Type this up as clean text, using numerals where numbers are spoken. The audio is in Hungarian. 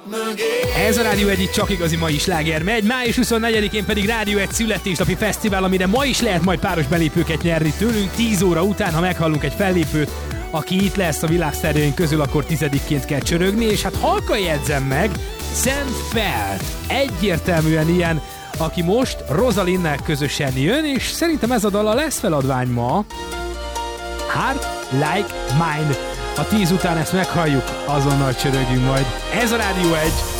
Ez a Rádió 1 itt csak igazi mai sláger megy, május 24-én pedig Rádió 1 születésnapi fesztivál, amire ma is lehet majd páros belépőket nyerni tőlünk 10 óra után, ha meghallunk egy fellépőt, aki itt lesz a világsztárjaink közül, akkor 10-ként kell csörögni, és hát halkan jegyzem meg, Sam Feldt egyértelműen ilyen, aki most Rosalinnel közösen jön, és szerintem ez a dala lesz feladvány ma. Heart Like Mine. A 10 után ezt meghalljuk, azonnal csörögjünk majd. Ez a Rádió 1.